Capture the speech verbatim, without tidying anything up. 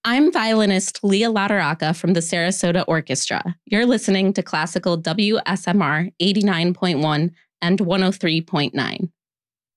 I'm violinist Leah Lataraka from the Sarasota Orchestra. You're listening to Classical W S M R eighty-nine point one and one oh three point nine.